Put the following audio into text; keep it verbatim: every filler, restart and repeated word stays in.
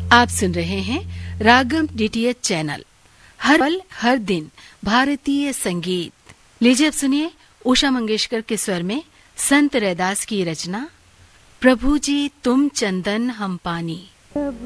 आप सुन रहे हैं रागम डीटीएच चैनल, हर पल हर दिन भारतीय संगीत। लीजिए अब सुनिए उषा मंगेशकर के स्वर में संत रैदास की रचना प्रभु जी तुम चंदन हम पानी।